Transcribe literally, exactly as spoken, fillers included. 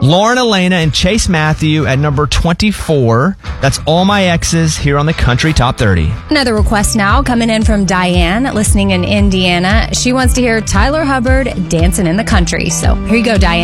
Lauren Elena and Chase Matthew at number twenty-four. That's All My Exes here on the Country Top thirty. Another request now coming in from Diane, listening in Indiana. She wants to hear Tyler Hubbard, Dancing in the Country. So here you go, Diane.